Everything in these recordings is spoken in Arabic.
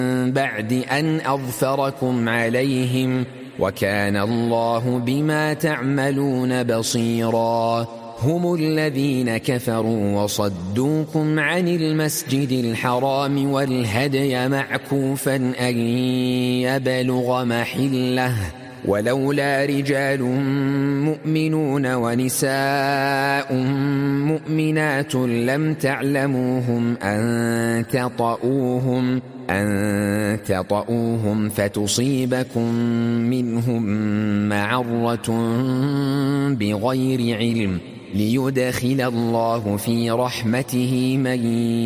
بعد أن أظفركم عليهم وكان الله بما تعملون بصيرا. هم الذين كفروا وصدوكم عن المسجد الحرام والهدي معكوفا أن يبلغ محله ولولا رجال مؤمنون ونساء مؤمنات لم تعلموهم أن تطؤوهم فتصيبكم منهم معرة بغير علم ليدخل الله في رحمته من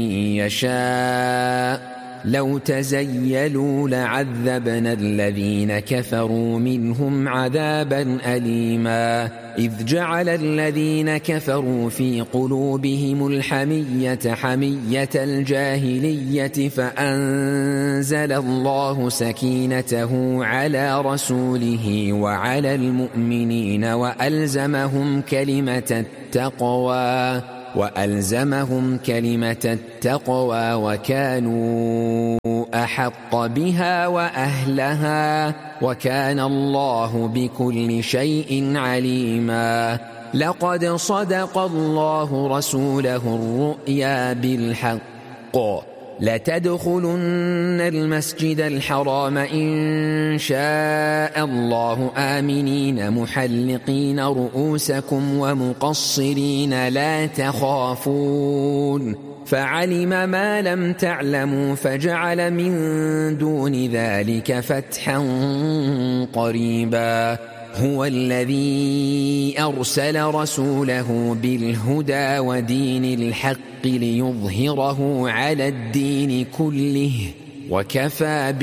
يشاء. لو تزيلوا لعذبنا الذين كفروا منهم عذابا أليما. إذ جعل الذين كفروا في قلوبهم الحمية حمية الجاهلية فأنزل الله سكينته على رسوله وعلى المؤمنين وألزمهم كلمة التقوى وكانوا أحق بها وأهلها وكان الله بكل شيء عليما. لقد صدق الله رسوله الرؤيا بالحق لتدخلن المسجد الحرام إن شاء الله آمنين محلقين رؤوسكم ومقصرين لا تخافون فعلم ما لم تعلموا فجعل من دون ذلك فتحا قريبا. هو الذي أرسل رسوله بالهدى ودين الحق ليظهره على الدين كله وكفى